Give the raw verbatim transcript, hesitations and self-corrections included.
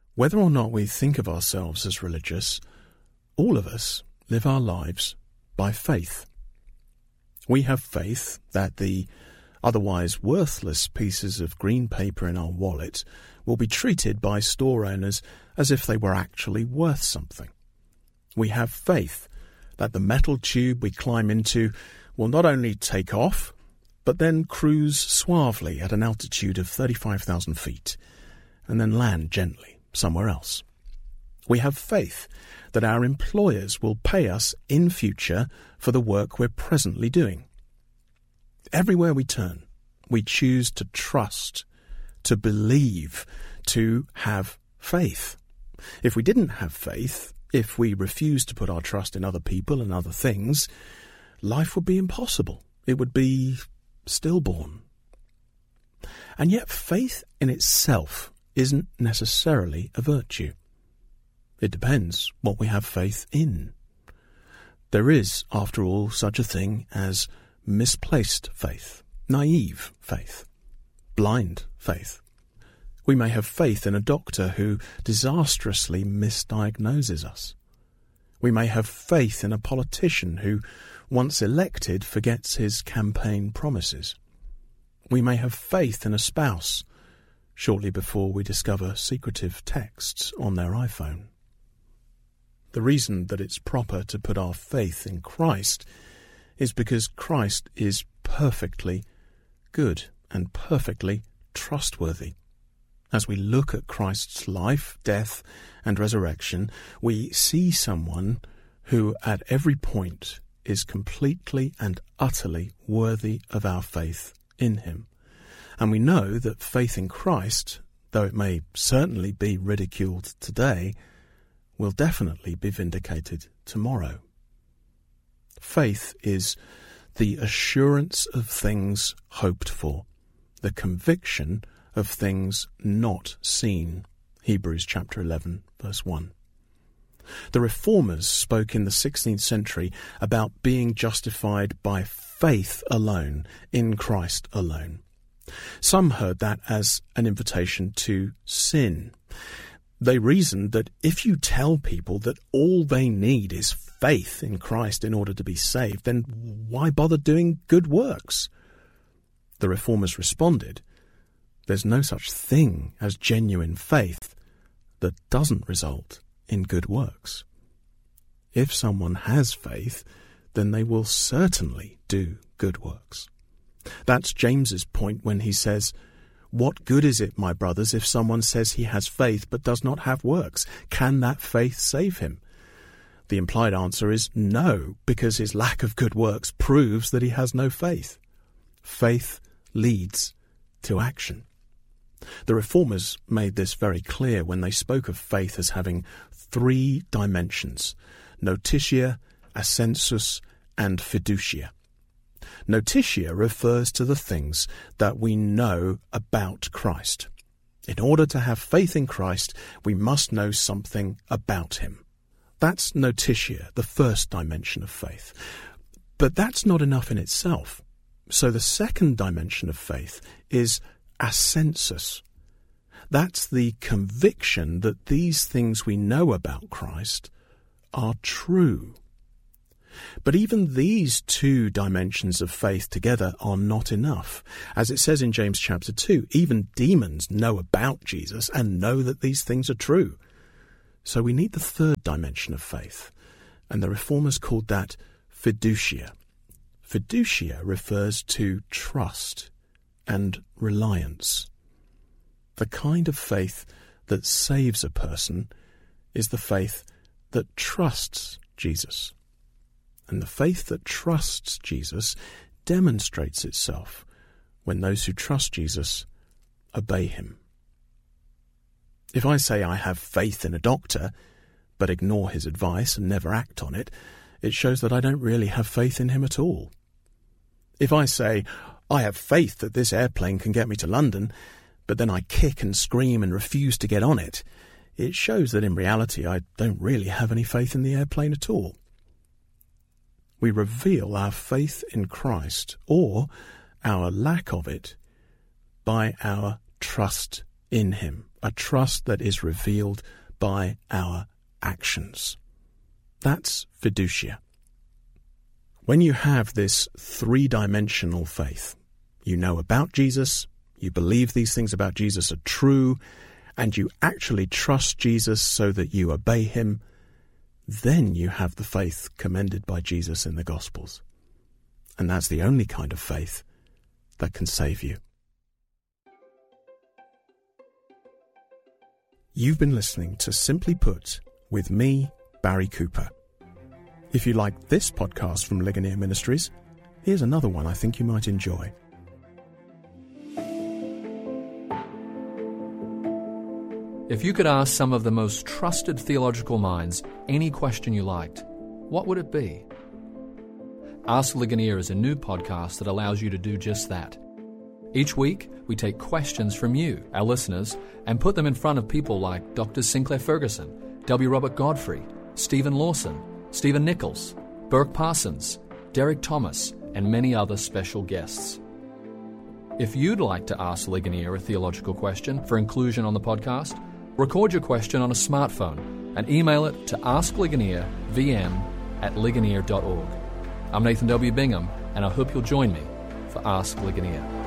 Whether or not we think of ourselves as religious, all of us live our lives by faith. We have faith that the otherwise worthless pieces of green paper in our wallet will be treated by store owners as if they were actually worth something. We have faith that the metal tube we climb into will not only take off, but then cruise suavely at an altitude of thirty-five thousand feet, and then land gently somewhere else. We have faith that our employers will pay us in future for the work we're presently doing. Everywhere we turn, we choose to trust, to believe, to have faith. If we didn't have faith, if we refused to put our trust in other people and other things, life would be impossible. It would be stillborn. And yet faith in itself isn't necessarily a virtue. It depends what we have faith in. There is, after all, such a thing as misplaced faith, naive faith, blind faith. We may have faith in a doctor who disastrously misdiagnoses us. We may have faith in a politician who, once elected, forgets his campaign promises. We may have faith in a spouse shortly before we discover secretive texts on their iPhone. The reason that it's proper to put our faith in Christ is because Christ is perfectly good and perfectly trustworthy. As we look at Christ's life, death, and resurrection, we see someone who at every point is completely and utterly worthy of our faith in him. And we know that faith in Christ, though it may certainly be ridiculed today, will definitely be vindicated tomorrow. Faith is the assurance of things hoped for, the conviction of things not seen. Hebrews chapter eleven, verse one. The Reformers spoke in the sixteenth century about being justified by faith alone, in Christ alone. Some heard that as an invitation to sin. They reasoned that if you tell people that all they need is faith in Christ in order to be saved, then why bother doing good works? The Reformers responded, there's no such thing as genuine faith that doesn't result in good works. If someone has faith, then they will certainly do good works. That's James's point when he says, "What good is it, my brothers, if someone says he has faith but does not have works? Can that faith save him?" The implied answer is no, because his lack of good works proves that he has no faith. Faith leads to action. The Reformers made this very clear when they spoke of faith as having three dimensions: notitia, assensus, and fiducia. Notitia refers to the things that we know about Christ. In order to have faith in Christ, we must know something about him. That's notitia, the first dimension of faith. But that's not enough in itself. So the second dimension of faith is assensus. That's the conviction that these things we know about Christ are true. But even these two dimensions of faith together are not enough. As it says in James chapter two, even demons know about Jesus and know that these things are true. So we need the third dimension of faith, and the Reformers called that fiducia. Fiducia refers to trust and reliance. The kind of faith that saves a person is the faith that trusts Jesus. And the faith that trusts Jesus demonstrates itself when those who trust Jesus obey him. If I say I have faith in a doctor, but ignore his advice and never act on it, it shows that I don't really have faith in him at all. If I say, I have faith that this airplane can get me to London, but then I kick and scream and refuse to get on it, it shows that in reality I don't really have any faith in the airplane at all. We reveal our faith in Christ, or our lack of it, by our trust in him, a trust that is revealed by our actions. That's fiducia. When you have this three-dimensional faith, you know about Jesus, you believe these things about Jesus are true, and you actually trust Jesus so that you obey him, then you have the faith commended by Jesus in the Gospels. And that's the only kind of faith that can save you. You've been listening to Simply Put with me, Barry Cooper. If you like this podcast from Ligonier Ministries, here's another one I think you might enjoy. If you could ask some of the most trusted theological minds any question you liked, what would it be? Ask Ligonier is a new podcast that allows you to do just that. Each week, we take questions from you, our listeners, and put them in front of people like Doctor Sinclair Ferguson, W. Robert Godfrey, Stephen Lawson, Stephen Nichols, Burke Parsons, Derek Thomas, and many other special guests. If you'd like to ask Ligonier a theological question for inclusion on the podcast, record your question on a smartphone and email it to askligoniervm at ligonier dot org. I'm Nathan W. Bingham, and I hope you'll join me for Ask Ligonier.